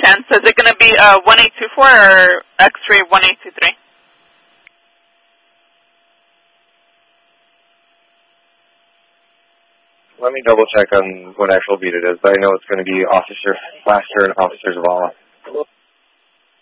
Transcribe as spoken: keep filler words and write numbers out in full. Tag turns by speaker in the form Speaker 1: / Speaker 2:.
Speaker 1: chance. Is it going to be uh, one eight two four or X-ray one eight two three?
Speaker 2: Let me double check on what actual beat it is, but I know it's going to be Officer Plaster and Officer Zavala.